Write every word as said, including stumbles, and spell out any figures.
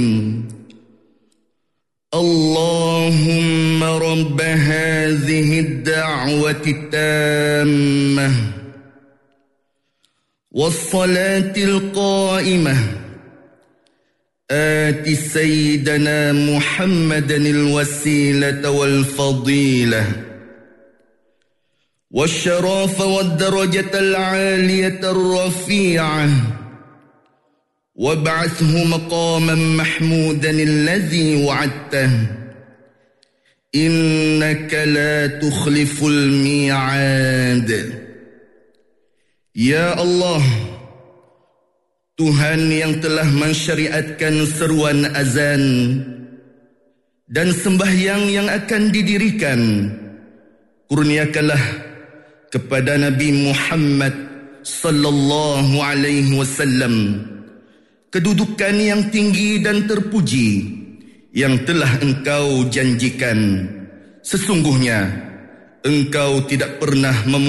اللهم رب هذه الدعوة التامة والصلاة القائمة آت سيدنا محمدا الوسيلة والفضيلة والشرف والدرجة العالية الرفيعة وابعثه مقاما محمودا الذي وعدته إنك لا تخلف الميعاد. Ya Allah, Tuhan yang telah mensyariatkan seruan azan dan sembahyang yang akan didirikan, kurniakanlah kepada Nabi Muhammad sallallahu alaihi wasallam kedudukan yang tinggi dan terpuji yang telah Engkau janjikan. Sesungguhnya Engkau tidak pernah mem